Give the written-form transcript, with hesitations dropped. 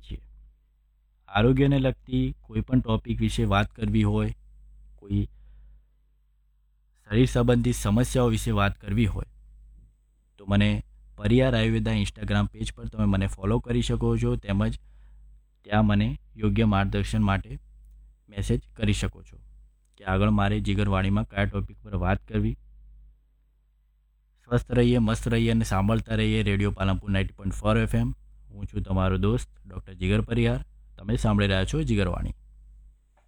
છીએ। આરોગ્યને લગતી કોઈપણ ટૉપિક વિશે વાત કરવી હોય, કોઈ શરીર સંબંધિત સમસ્યાઓ વિશે વાત કરવી હોય તો મને પરિયાર આયુર્વેદા ઇન્સ્ટાગ્રામ પેજ પર તમે મને ફોલો કરી શકો છો, તેમજ ત્યાં મને યોગ્ય માર્ગદર્શન માટે મેસેજ કરી શકો છો કે આગળ મારે જીગરવાણીમાં કયા ટૉપિક પર વાત કરવી। સ્વસ્થ રહીએ, મસ્ત રહીએ અને સાંભળતા રહીએ રેડિયો પાલનપુર 90.4 FM। હું છું તમારો દોસ્ત ડૉક્ટર જીગર પરિયાર। તમે સાંભળી રહ્યા છો જીગરવાણી।